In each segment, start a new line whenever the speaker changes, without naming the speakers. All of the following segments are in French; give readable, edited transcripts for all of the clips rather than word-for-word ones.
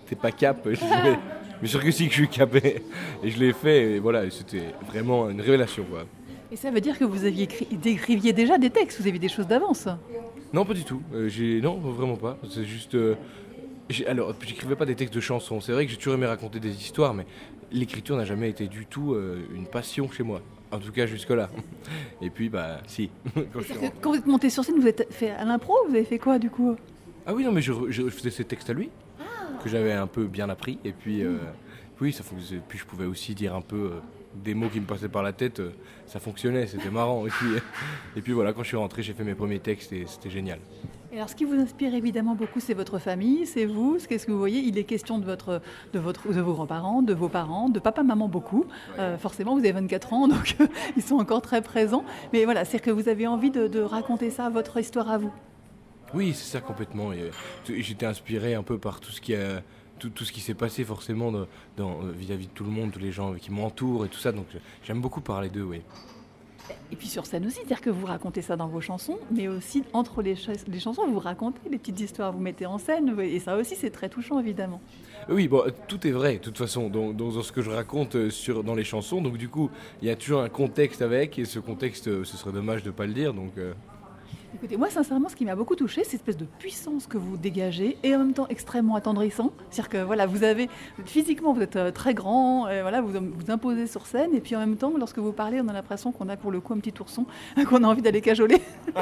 t'es pas cap. Mais sûr que si que je suis capé. Et je l'ai fait, et voilà, et c'était vraiment une révélation, quoi.
Et ça veut dire que vous écriviez déjà des textes, vous aviez des choses d'avance.
Non, pas du tout. Non, vraiment pas. C'est juste. Alors, j'écrivais pas des textes de chansons. C'est vrai que j'ai toujours aimé raconter des histoires, mais l'écriture n'a jamais été du tout une passion chez moi. En tout cas, jusque-là. Et puis, bah, si.
Quand vous êtes monté sur scène, vous êtes fait à l'impro, vous avez fait quoi du coup?
Ah oui, non, mais je faisais ces textes à lui, que j'avais un peu bien appris. Et puis, oui, ça fonctionnait. Puis, je pouvais aussi dire un peu des mots qui me passaient par la tête. Ça fonctionnait, c'était marrant. Et puis voilà, quand je suis rentré, j'ai fait mes premiers textes et c'était génial.
Et alors, ce qui vous inspire évidemment beaucoup, c'est votre famille, c'est vous. Qu'est-ce que vous voyez? Il est question de vos grands-parents, de vos parents, de papa, maman beaucoup. Forcément, vous avez 24 ans, donc ils sont encore très présents. Mais voilà, c'est que vous avez envie de raconter ça, votre histoire à vous.
Oui, c'est ça complètement. Et, j'étais inspiré un peu par tout ce qui s'est passé forcément vis-à-vis de tout le monde, tous les gens qui m'entourent et tout ça. Donc j'aime beaucoup parler d'eux, oui.
Et puis sur scène aussi, c'est-à-dire que vous racontez ça dans vos chansons, mais aussi entre les chansons, vous racontez des petites histoires, vous mettez en scène, et ça aussi c'est très touchant évidemment.
Oui, bon, tout est vrai, de toute façon, dans ce que je raconte dans les chansons. Donc du coup, il y a toujours un contexte avec, et ce contexte, ce serait dommage de ne pas le dire. Donc,
Écoutez, moi sincèrement, ce qui m'a beaucoup touchée, c'est cette espèce de puissance que vous dégagez, et en même temps extrêmement attendrissant. C'est-à-dire que voilà, physiquement, vous êtes très grand, et voilà, vous imposez sur scène, et puis en même temps, lorsque vous parlez, on a l'impression qu'on a pour le coup un petit ourson, qu'on a envie d'aller cajoler.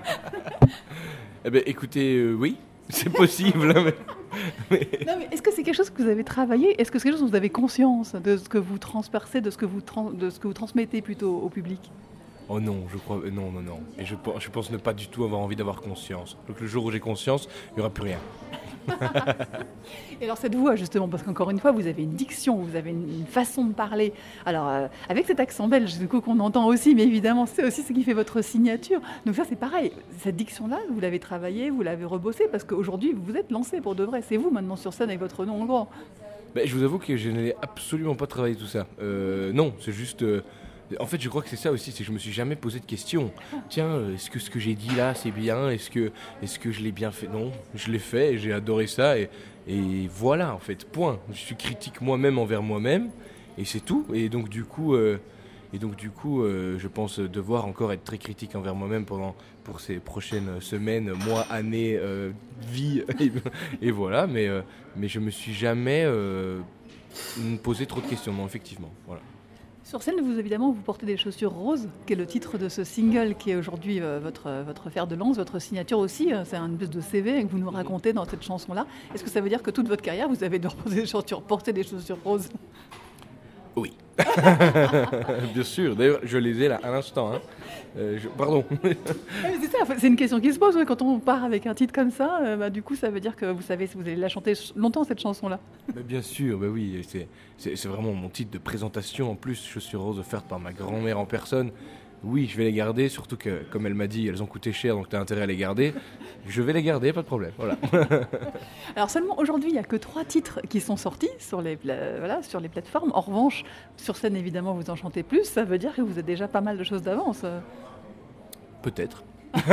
Eh bien, écoutez, oui, c'est possible.
Non, mais est-ce que c'est quelque chose que vous avez travaillé? Est-ce que c'est quelque chose dont vous avez conscience de ce que vous transpercez, de ce que vous transmettez plutôt au public?
Oh non, je crois, non. Et je pense ne pas du tout avoir envie d'avoir conscience. Donc le jour où j'ai conscience, il n'y aura plus rien.
Et alors cette voix justement, parce qu'encore une fois, vous avez une diction, vous avez une façon de parler. Alors avec cet accent belge, du coup qu'on entend aussi, mais évidemment c'est aussi ce qui fait votre signature. Donc ça c'est pareil, cette diction-là, vous l'avez travaillée, vous l'avez rebossée, parce qu'aujourd'hui vous vous êtes lancé pour de vrai. C'est vous maintenant sur scène avec votre nom en grand.
Ben, je vous avoue que je n'ai absolument pas travaillé tout ça. Non, c'est juste... En fait, je crois que c'est ça aussi, c'est que je me suis jamais posé de questions. Tiens, est-ce que ce que j'ai dit là, c'est bien? Est-ce que je l'ai bien fait? Non, je l'ai fait, et j'ai adoré ça, et voilà, en fait, point. Je suis critique moi-même envers moi-même, et c'est tout. Et donc du coup, je pense devoir encore être très critique envers moi-même pour ces prochaines semaines, mois, années, vie, et voilà. Mais je me suis jamais posé trop de questions, non, effectivement, voilà.
Sur scène, évidemment, vous portez des chaussures roses, qui est le titre de ce single qui est aujourd'hui votre fer de lance, votre signature aussi. C'est un espèce de CV que vous nous racontez dans cette chanson-là. Est-ce que ça veut dire que toute votre carrière, vous avez dû porter des chaussures roses?
Oui. Bien sûr, d'ailleurs je les ai là à l'instant. Pardon.
C'est ça, c'est une question qui se pose quand on part avec un titre comme ça. Du coup, ça veut dire que vous savez, vous allez la chanter longtemps cette chanson-là.
Bien sûr, oui, c'est vraiment mon titre de présentation. En plus, chaussures roses offertes par ma grand-mère en personne. Oui, je vais les garder, surtout que, comme elle m'a dit, elles ont coûté cher, donc tu as intérêt à les garder. Je vais les garder, pas de problème. Voilà.
Alors seulement aujourd'hui, il n'y a que 3 titres qui sont sortis sur les plateformes. En revanche, sur scène, évidemment, vous en chantez plus. Ça veut dire que vous avez déjà pas mal de choses d'avance.
Peut-être.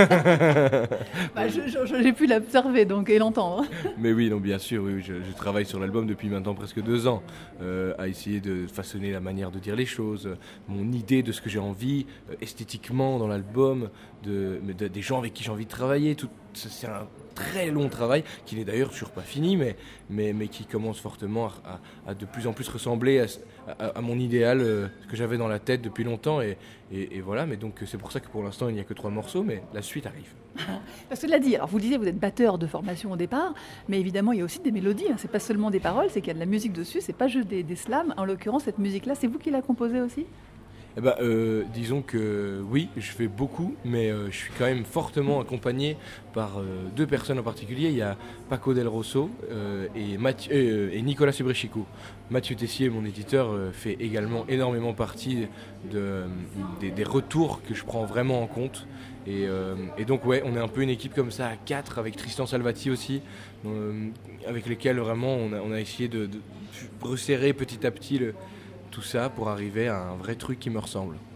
J'ai pu l'observer donc, et l'entendre.
Mais oui, non, bien sûr, oui, je travaille sur l'album depuis maintenant presque 2 ans, à essayer de façonner la manière de dire les choses, mon idée de ce que j'ai envie, esthétiquement dans l'album, des gens avec qui j'ai envie de travailler. Tout, c'est un très long travail qui n'est d'ailleurs toujours pas fini, mais qui commence fortement à de plus en plus ressembler à mon idéal que j'avais dans la tête depuis longtemps. Et voilà, mais donc c'est pour ça que pour l'instant il n'y a que 3 morceaux, mais la suite arrive.
Parce que cela dit, alors vous le disiez, vous êtes batteur de formation au départ, mais évidemment il y a aussi des mélodies, hein. C'est pas seulement des paroles, c'est qu'il y a de la musique dessus, c'est pas juste des slams. En l'occurrence, cette musique-là, c'est vous qui la composée aussi?
Disons que oui, je fais beaucoup, mais je suis quand même fortement accompagné par 2 personnes en particulier. Il y a Paco Del Rosso et Nicolas Subrichico. Mathieu Tessier, mon éditeur, fait également énormément partie des retours que je prends vraiment en compte. Et donc ouais, on est un peu une équipe comme ça à 4 avec Tristan Salvati aussi, avec lesquels vraiment on a essayé de resserrer petit à petit tout ça pour arriver à un vrai truc qui me ressemble.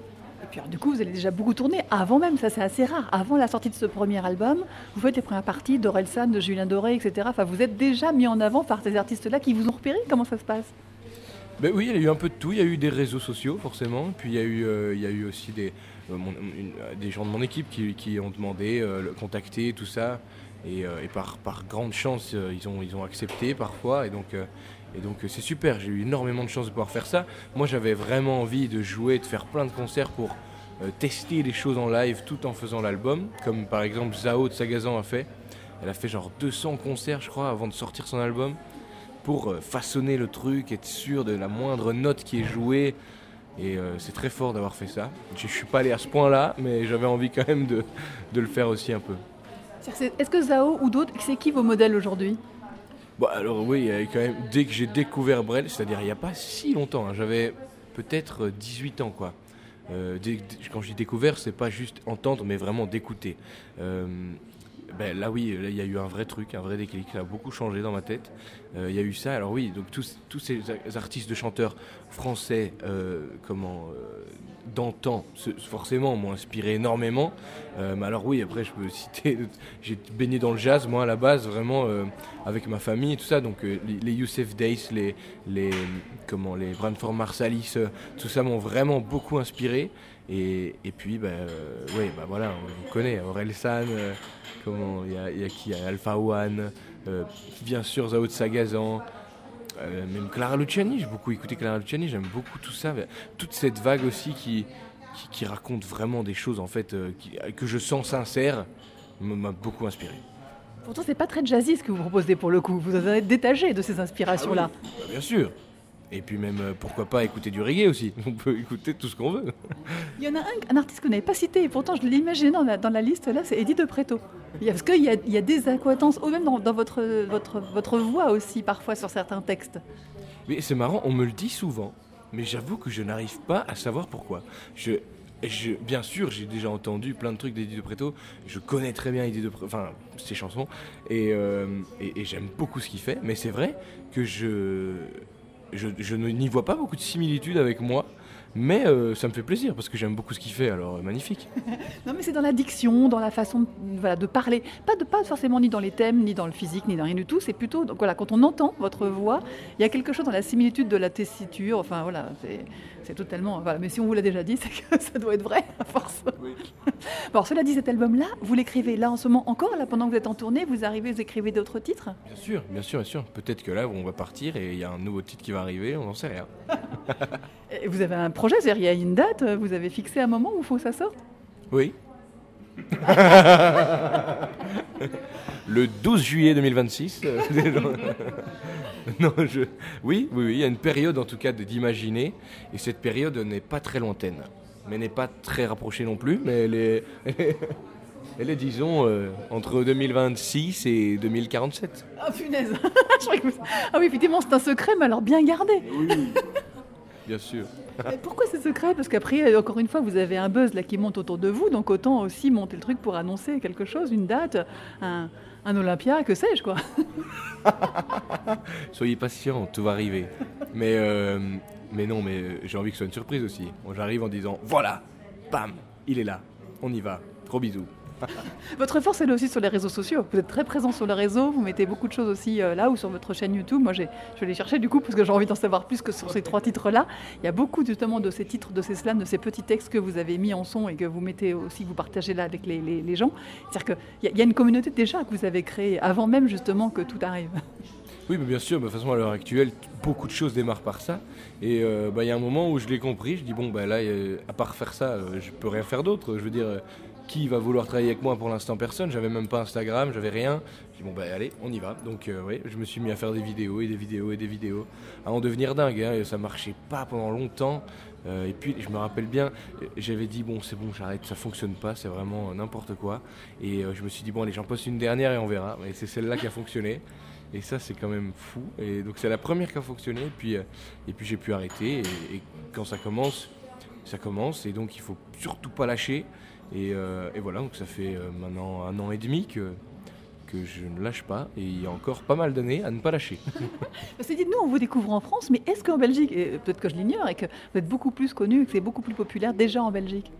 Puis alors, du coup, vous allez déjà beaucoup tourner avant même, ça c'est assez rare. Avant la sortie de ce premier album, vous faites les premières parties d'Orelsan, de Julien Doré, etc. Enfin, vous êtes déjà mis en avant par ces artistes-là qui vous ont repéré. Comment ça se passe?
Ben oui, il y a eu un peu de tout. Il y a eu des réseaux sociaux, forcément. Puis il y a eu aussi des gens de mon équipe qui ont demandé, contacté, tout ça. Et par grande chance, ils ont accepté parfois. Et donc, c'est super. J'ai eu énormément de chance de pouvoir faire ça. Moi, j'avais vraiment envie de jouer, de faire plein de concerts pour tester les choses en live tout en faisant l'album. Comme par exemple Zao de Sagazan a fait. Elle a fait genre 200 concerts, je crois, avant de sortir son album, pour façonner le truc, être sûr de la moindre note qui est jouée. Et c'est très fort d'avoir fait ça. Je ne suis pas allé à ce point-là, mais j'avais envie quand même de le faire aussi un peu.
Est-ce que Zao ou d'autres, c'est qui vos modèles aujourd'hui?
Bon, alors oui, quand même, dès que j'ai découvert Brel, c'est-à-dire il n'y a pas si longtemps, hein, j'avais peut-être 18 ans, quoi. Quand j'ai découvert, c'est pas juste entendre, mais vraiment d'écouter. Là oui, il y a eu un vrai truc, un vrai déclic, ça a beaucoup changé dans ma tête. Il y a eu ça, alors oui, donc tous ces artistes de chanteurs français, d'antan, forcément m'ont inspiré énormément. Mais alors oui, après je peux citer, j'ai baigné dans le jazz, moi à la base, vraiment avec ma famille et tout ça, donc les Youssef Days, les Branford Marsalis, tout ça m'ont vraiment beaucoup inspiré. Et puis, voilà, on connaît Orelsan, il y a qui, il y a Alpha One, bien sûr Zao de Sagazan, même Clara Luciani, j'ai beaucoup écouté Clara Luciani, j'aime beaucoup tout ça, toute cette vague aussi qui raconte vraiment des choses en fait que je sens sincères, m'a beaucoup inspiré.
Pourtant, c'est pas très jazzy ce que vous proposez pour le coup. Vous en êtes détaché de ces inspirations-là.
Ah oui, bien sûr. Et puis même, pourquoi pas écouter du reggae aussi. On peut écouter tout ce qu'on veut.
Il y en a un artiste que vous n'avez pas cité, et pourtant je l'ai imaginé dans la liste, là, c'est Eddie de Pretto. Parce qu'il y a des accointances, ou même dans votre voix aussi, parfois, sur certains textes.
Mais c'est marrant, on me le dit souvent, mais j'avoue que je n'arrive pas à savoir pourquoi. Bien sûr, j'ai déjà entendu plein de trucs d'Eddie de Pretto, je connais très bien Eddie de Pretto, enfin, ses chansons, et j'aime beaucoup ce qu'il fait, mais c'est vrai que je n'y vois pas beaucoup de similitudes avec moi, mais ça me fait plaisir parce que j'aime beaucoup ce qu'il fait, alors magnifique.
Non, mais c'est dans la diction, dans la façon de parler, pas forcément ni dans les thèmes, ni dans le physique, ni dans rien du tout, c'est plutôt, donc voilà, quand on entend votre voix, il y a quelque chose dans la similitude de la tessiture, enfin voilà, c'est totalement, voilà, mais si on vous l'a déjà dit, c'est que ça doit être vrai, à force. Oui. Bon, alors, cela dit, cet album-là, vous l'écrivez là en ce moment encore, là, pendant que vous êtes en tournée, vous écrivez d'autres titres?
Bien sûr. Peut-être que là, on va partir et il y a un nouveau titre qui va arriver, on n'en sait rien.
Et vous avez un projet, c'est-à-dire il y a une date, vous avez fixé un moment où il faut que ça sorte?
Oui. Le 12 juillet 2026. Non, oui, il y a une période en tout cas d'imaginer, et cette période n'est pas très lointaine, mais n'est pas très rapprochée non plus, mais elle est disons, entre 2026 et 2047.
Ah punaise. Ah oui, effectivement, c'est un secret, mais alors bien gardé.
Oui, bien sûr.
Mais pourquoi c'est secret? Parce qu'après, encore une fois, vous avez un buzz là qui monte autour de vous, donc autant aussi monter le truc pour annoncer quelque chose, une date, un Olympia, que sais-je quoi.
Soyez patients, tout va arriver. Mais non, j'ai envie que ce soit une surprise aussi. Moi, j'arrive en disant, voilà, bam, il est là, on y va, gros bisous.
Votre force, elle est aussi sur les réseaux sociaux. Vous êtes très présent sur les réseaux, vous mettez beaucoup de choses aussi là ou sur votre chaîne YouTube. Moi, je vais les chercher du coup parce que j'ai envie d'en savoir plus que sur ces 3 titres-là. Il y a beaucoup justement de ces titres, de ces slams, de ces petits textes que vous avez mis en son et que vous mettez aussi, que vous partagez là avec les gens. C'est-à-dire qu'il y a une communauté déjà que vous avez créée avant même justement que tout arrive.
Oui, mais bien sûr, de toute façon à l'heure actuelle, beaucoup de choses démarrent par ça. Et il y a un moment où je l'ai compris, je dis là, à part faire ça, je peux rien faire d'autre. Je veux dire, qui va vouloir travailler avec moi? Pour l'instant, personne. J'avais même pas Instagram, j'avais rien. Je dis allez, on y va. Donc je me suis mis à faire des vidéos et des vidéos et des vidéos, à en devenir dingue. Et ça marchait pas pendant longtemps. Et puis je me rappelle bien, j'avais dit c'est bon, j'arrête, ça fonctionne pas, c'est vraiment n'importe quoi. Et je me suis dit allez, j'en poste une dernière et on verra. Et c'est celle-là qui a fonctionné. Et ça, c'est quand même fou. Et donc c'est la première qui a fonctionné. Et puis j'ai pu arrêter. Et quand ça commence. Et donc il faut surtout pas lâcher. Et voilà, donc ça fait maintenant 1 an et demi que je ne lâche pas, et il y a encore pas mal d'années à ne pas lâcher.
C'est dit, nous on vous découvre en France, mais est-ce qu'en Belgique, et peut-être que je l'ignore, et que vous êtes beaucoup plus connu, que c'est beaucoup plus populaire déjà en Belgique?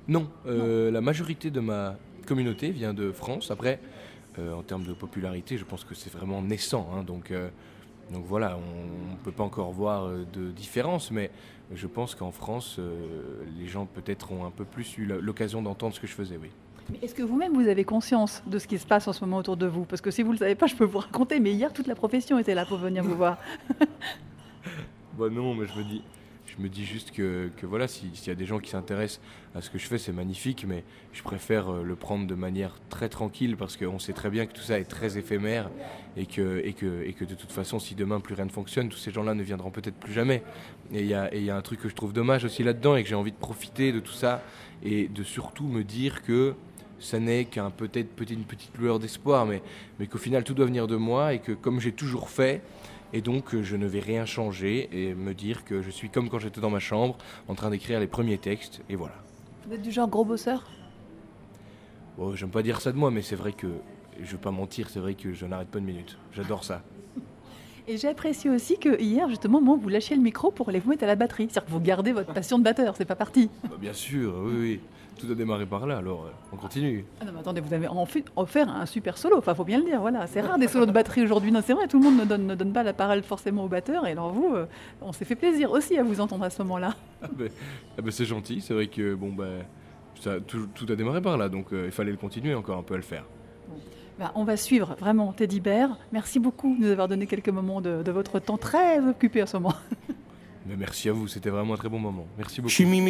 Non, la majorité de ma communauté vient de France. Après, en termes de popularité, je pense que c'est vraiment naissant, hein, donc voilà, on ne peut pas encore voir de différence, mais je pense qu'en France, les gens peut-être ont un peu plus eu l'occasion d'entendre ce que je faisais, oui.
Mais est-ce que vous-même, vous avez conscience de ce qui se passe en ce moment autour de vous? Parce que si vous ne le savez pas, je peux vous raconter, mais hier, toute la profession était là pour venir vous voir.
Bah non, mais je me dis juste que voilà, s'il y a des gens qui s'intéressent à ce que je fais, c'est magnifique, mais je préfère le prendre de manière très tranquille parce qu'on sait très bien que tout ça est très éphémère et que de toute façon, si demain plus rien ne fonctionne, tous ces gens-là ne viendront peut-être plus jamais. Et il y a un truc que je trouve dommage aussi là-dedans et que j'ai envie de profiter de tout ça et de surtout me dire que ça n'est une petite lueur d'espoir, mais qu'au final tout doit venir de moi et que comme j'ai toujours fait, et donc je ne vais rien changer et me dire que je suis comme quand j'étais dans ma chambre en train d'écrire les premiers textes et voilà.
Vous êtes du genre gros bosseur?
Bon, j'aime pas dire ça de moi, mais c'est vrai que, je veux pas mentir, c'est vrai que je n'arrête pas une minute. J'adore ça.
Et j'ai apprécié aussi que hier, justement, moi, vous lâchiez le micro pour aller vous mettre à la batterie. C'est-à-dire que vous gardez votre passion de batteur, c'est pas parti.
Bah, bien sûr, oui, oui. Tout a démarré par là, alors on continue.
Ah non, mais attendez, vous avez offert un super solo, enfin, faut bien le dire, voilà. C'est rare des solos de batterie aujourd'hui. Non, c'est vrai, tout le monde ne donne pas la parole forcément au batteur. Et alors vous, on s'est fait plaisir aussi à vous entendre à ce moment-là.
C'est gentil, c'est vrai que tout a démarré par là, donc il fallait le continuer encore un peu à le faire.
On va suivre vraiment Teddy Bear. Merci beaucoup de nous avoir donné quelques moments de votre temps très occupé à ce moment.
Mais merci à vous, c'était vraiment un très bon moment. Merci beaucoup.